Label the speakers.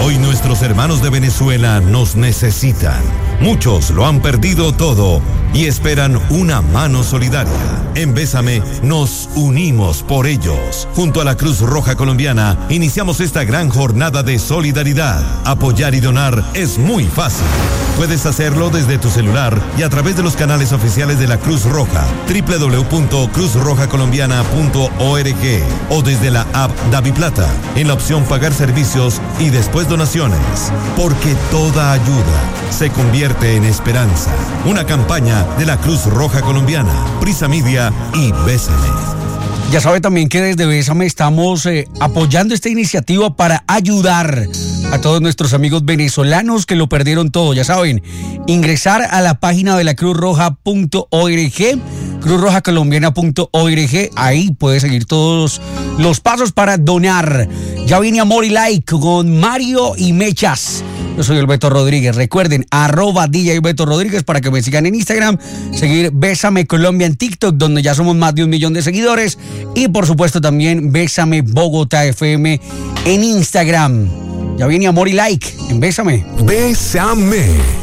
Speaker 1: Hoy nuestros hermanos de Venezuela nos necesitan. Muchos lo han perdido todo y esperan una mano solidaria. En Bésame nos unimos por ellos. Junto a la Cruz Roja Colombiana iniciamos esta gran jornada de solidaridad. Apoyar y donar es muy fácil. Puedes hacerlo desde tu celular y a través de los canales oficiales de la Cruz Roja, www.cruzrojacolombiana.org o desde la app DaviPlata, en la opción Pagar servicios y después donaciones. Porque toda ayuda se convierte en esperanza. Una campaña de la Cruz Roja Colombiana, Prisa Media y Bésame.
Speaker 2: Ya sabe también que desde Bésame estamos apoyando esta iniciativa para ayudar a todos nuestros amigos venezolanos que lo perdieron todo. Ya saben, ingresar a la página de la cruzroja.org, cruzrojacolombiana.org. Ahí puede seguir todos los pasos para donar. Ya viene Amor y Like con Mario y Mechas. Yo soy el Beto Rodríguez. Recuerden, @DJ Beto Rodríguez para que me sigan en Instagram. Seguir Bésame Colombia en TikTok, donde ya somos más de 1 millón de seguidores. Y por supuesto también Bésame Bogotá FM en Instagram. Ya viene Amor y Like en Bésame.
Speaker 3: Bésame.